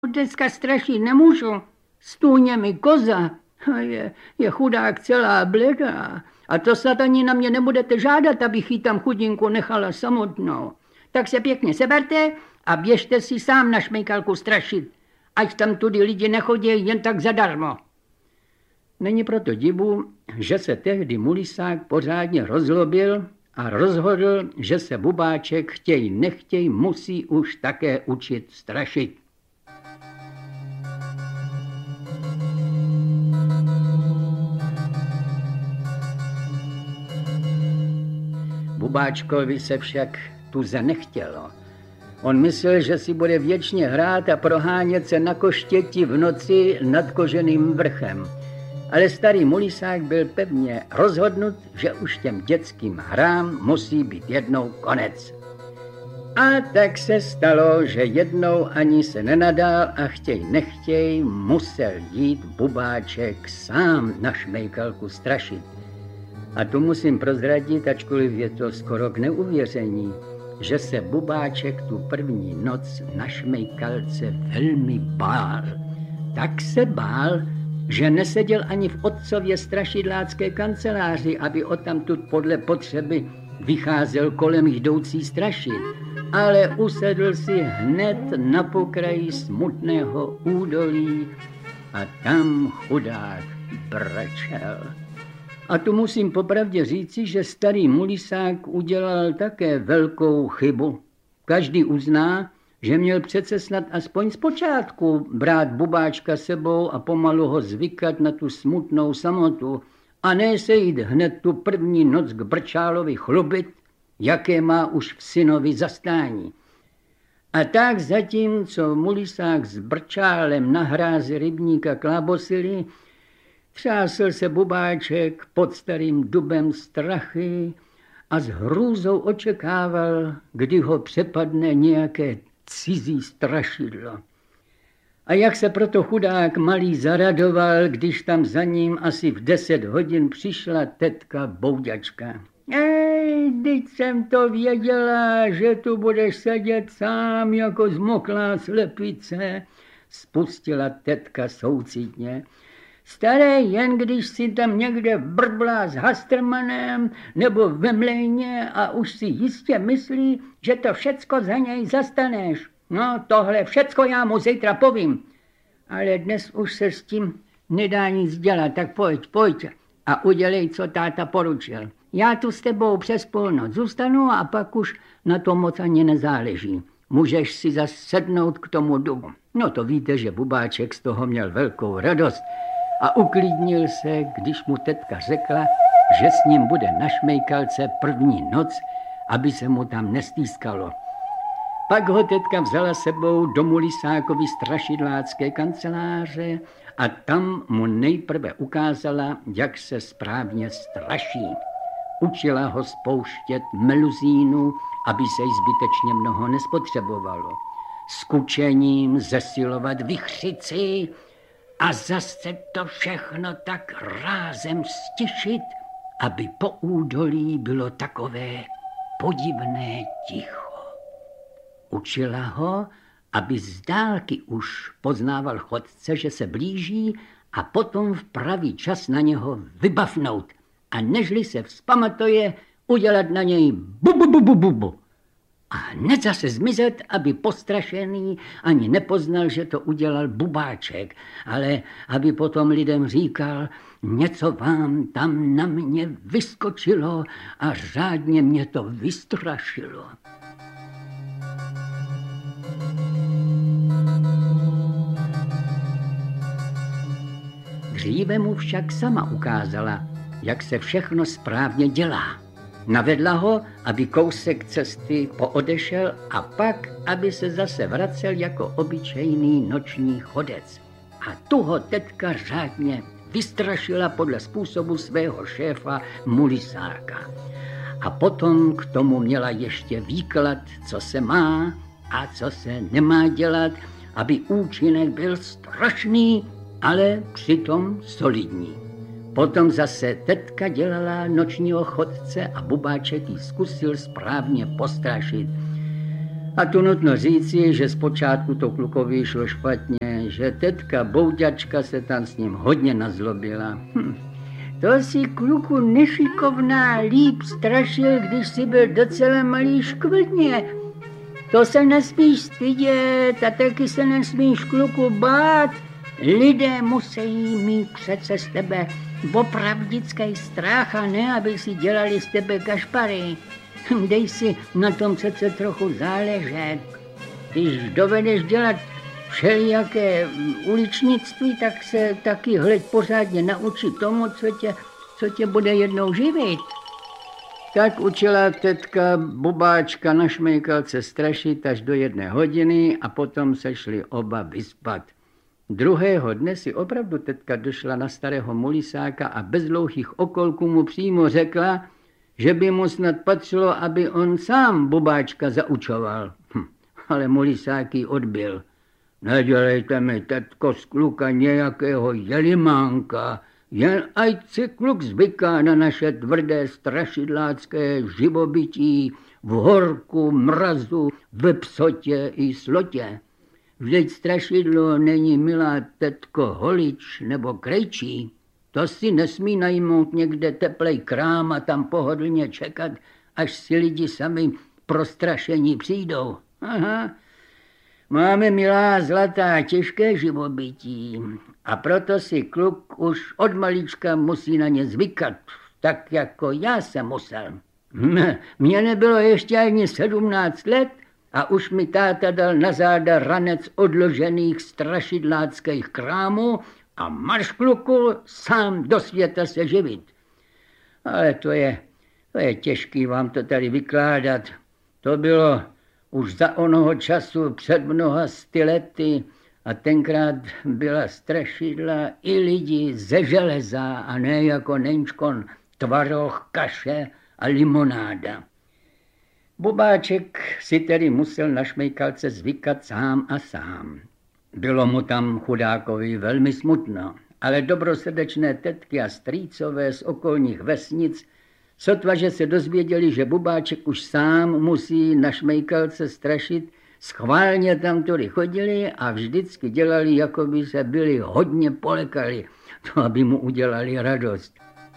Dneska strašit nemůžu. Stůně mi koza. Je chudák celá bledá. A to snad ani na mě nebudete žádat, abych jí tam chudinku nechala samotnou. Tak se pěkně seberte a běžte si sám na šmejkalku strašit. Ať tam tudy lidi nechodí jen tak zadarmo. Není proto divu, že se tehdy Mulisák pořádně rozlobil a rozhodl, že se Bubáček chtěj nechtěj musí už také učit strašit. Bubáčkovi se však tuze nechtělo. On myslel, že si bude věčně hrát a prohánět se na koštěti v noci nad Koženým vrchem. Ale starý Mulisák byl pevně rozhodnut, že už těm dětským hrám musí být jednou konec. A tak se stalo, že jednou ani se nenadal a chtěj nechtěj musel jít Bubáček sám na šmejkalku strašit. A tu musím prozradit, ačkoliv je to skoro k neuvěření, že se Bubáček tu první noc na šmejkalce velmi bál. Tak se bál, že neseděl ani v otcově strašidlácké kanceláři, aby odtamtud podle potřeby vycházel kolem jdoucí strašit, ale usedl si hned na pokraji smutného údolí a tam chudák brečel. A tu musím popravdě říci, že starý Mulisák udělal také velkou chybu. Každý uzná, že měl přece snad aspoň zpočátku brát Bubáčka sebou a pomalu ho zvykat na tu smutnou samotu a ne se jít hned tu první noc k Brčálovi chlubit, jaké má už v synovi zastání. A tak zatímco Mulisák s Brčálem na hrázi rybníka klábosili, třásl se Bubáček pod starým dubem strachy a s hrůzou očekával, kdy ho přepadne nějaké cizí strašidlo. A jak se proto chudák malý zaradoval, když tam za ním asi v 10 hodin přišla tetka Bouďačka. Vždyť jsem to věděla, že tu budeš sedět sám jako zmoklá slepice, spustila tetka soucitně. Staré, jen když si tam někde brblá s Hastrmanem nebo ve mlejně a už si jistě myslí, že to všecko za něj zastaneš. No, tohle všecko já mu zítra povím. Ale dnes už se s tím nedá nic dělat, tak pojď a udělej, co táta poručil. Já tu s tebou přes půlnoc zůstanu a pak už na to moc ani nezáleží. Můžeš si zas sednout k tomu dubu. No to víte, že Bubáček z toho měl velkou radost a uklidnil se, když mu tetka řekla, že s ním bude na šmejkalce první noc, aby se mu tam nestýskalo. Pak ho tetka vzala sebou do Mulisákovy strašidlácké kanceláře a tam mu nejprve ukázala, jak se správně straší. Učila ho spouštět meluzínu, aby se jí zbytečně mnoho nespotřebovalo. S kučením zesilovat vichřici a zase to všechno tak rázem stišit, aby po údolí bylo takové podivné ticho. Učila ho, aby z dálky už poznával chodce, že se blíží a potom v pravý čas na něho vybafnout a nežli se vzpamatuje, udělat na něj bu. A hned zase zmizet, aby postrašený ani nepoznal, že to udělal Bubáček, ale aby potom lidem říkal, něco vám tam na mě vyskočilo a řádně mě to vystrašilo. Dříve mu však sama ukázala, jak se všechno správně dělá. Navedla ho, aby kousek cesty poodešel a pak, aby se zase vracel jako obyčejný noční chodec. A tu ho tetka řádně vystrašila podle způsobu svého šéfa Mulisáka. A potom k tomu měla ještě výklad, co se má a co se nemá dělat, aby účinek byl strašný, ale přitom solidní. Potom zase tetka dělala nočního chodce a Bubáček jí zkusil správně postrašit. A tu nutno říci, že zpočátku to klukovi šlo špatně, že tetka Bouďačka se tam s ním hodně nazlobila. To si, kluku, nešikovná, líp strašil, když si byl docela malý škvrtně. To se nesmíš stydět a taky se nesmíš, kluku, bát. Lidé musí mít přece z tebe opravdický strach a ne, aby si dělali z tebe kašpary. Dej si na tom přece trochu záležet. Když dovedeš dělat všelijaké uličnictví, tak se taky hleď pořádně naučit tomu, co tě bude jednou živit. Tak učila tetka Bubáčka na šmejkalce strašit až do 1 hodiny a potom se šli oba vyspat. Druhého dne si opravdu tetka došla na starého mulisáka a bez dlouhých okolků mu přímo řekla, že by mu snad patřilo, aby on sám Bubáčka zaučoval. Ale mulisák jí odbil. Nedělejte mi, tetko, z kluka nějakého jelimánka, jen ať si kluk zvyká na naše tvrdé strašidlácké živobytí v horku, mrazu, ve psotě i slotě. Vždyť strašidlo není, milá tetko, holič nebo krejčí. To si nesmí najmout někde teplej krám a tam pohodlně čekat, až si lidi sami prostrašení přijdou. Aha, máme, milá zlatá, těžké živobytí a proto si kluk už od malička musí na ně zvykat, tak jako já jsem musel. Mně nebylo ještě ani 17 let a už mi táta dal na záda ranec odložených strašidláckých krámů a marš, kluku, sám do světa se živit. Ale to je těžký vám to tady vykládat. To bylo už za onoho času před mnoha lety a tenkrát byla strašidla i lidi ze železa a ne jako nenčkon tvaroh, kaše a limonáda. Bubáček si tedy musel na šmejkalce zvykat sám a sám. Bylo mu tam chudákovi velmi smutno, ale dobrosrdečné tetky a strýcové z okolních vesnic, sotva, že se dozvěděli, že Bubáček už sám musí na šmejkalce strašit, schválně tam tudy chodili a vždycky dělali, jako by se byli hodně polekali, to aby mu udělali radost.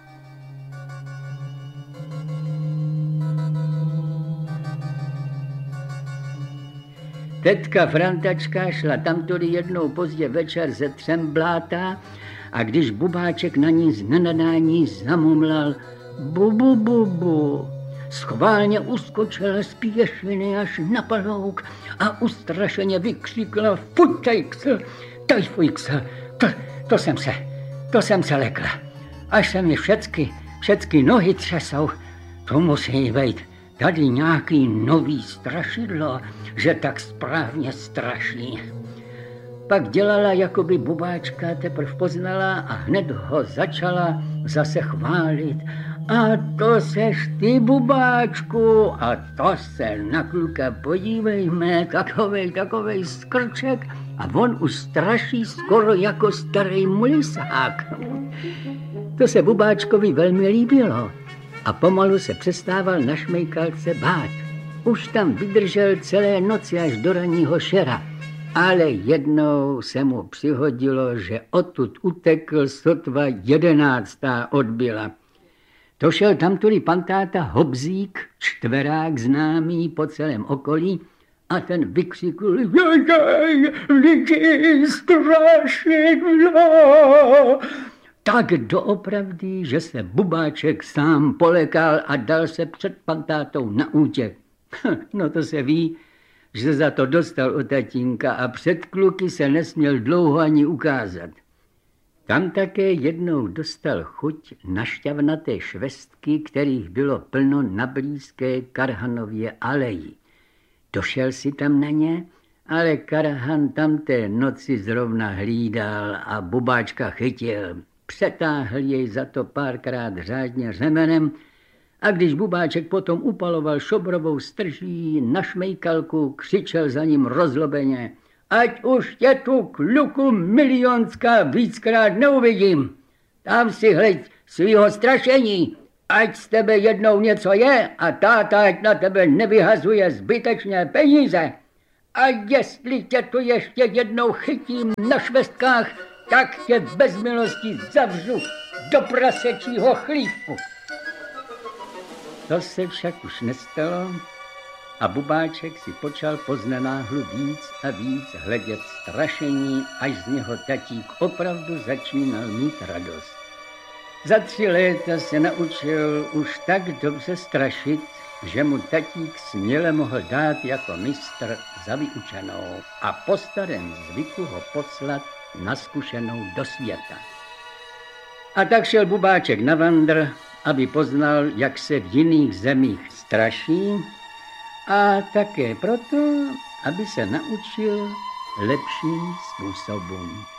Tetka Frantačka šla tamtudy jednou pozdě večer ze Třembláta a když Bubáček na ní z nenadání zamumlal bu, bu, bu, schválně uskočila z pěšiny až na palouk a ustrašeně vykřikla: fuj, ksl, taj fuj, ksl, to jsem se lekla. Až se mi všecky nohy třesou, to musí být tady nějaký nový strašidlo, že tak správně straší. Pak dělala, jako by Bubáčka teprv poznala a hned ho začala zase chválit. A to seš ty, Bubáčku, a to se na kluka podívejme, takovej skrček a on už straší skoro jako starý mulisák. To se Bubáčkovi velmi líbilo a pomalu se přestával na šmejkalce bát. Už tam vydržel celé noci až do ranního šera, ale jednou se mu přihodilo, že odtud utekl sotva 11. odbyla. To šel tamtudy pan táta Hobzík, čtverák známý po celém okolí, a ten vykřikl: lidi, strašidlo! Tak doopravdy, že se Bubáček sám polekal a dal se před pantátou na útěk. No to se ví, že za to dostal od tatínka a před kluky se nesměl dlouho ani ukázat. Tam také jednou dostal chuť na šťavnaté švestky, kterých bylo plno na blízké Karhanově aleji. Došel si tam na ně, ale Karhan tam té noci zrovna hlídal a Bubáčka chytil. Přetáhl jej za to párkrát řádně řemenem a když Bubáček potom upaloval šobrovou strží na šmejkalku, křičel za ním rozlobeně: ať už tě tu, kluku, milionská víckrát neuvidím. Tam si hleď svýho strašení ať z tebe jednou něco je a táta ať na tebe nevyhazuje zbytečně peníze. A jestli tě tu ještě jednou chytím na švestkách, tak tě bez milosti zavřu do prasečího chlívku. To se však už nestalo a Bubáček si počal poznenáhlu víc a víc hledět strašení, až z něho tatík opravdu začínal mít radost. Za 3 léta se naučil už tak dobře strašit, že mu tatík směle mohl dát jako mistr za vyučenou a po starém zvyku ho poslat na zkušenou do světa. A tak šel Bubáček na vandr, aby poznal, jak se v jiných zemích straší, a také proto, aby se naučil lepším způsobům.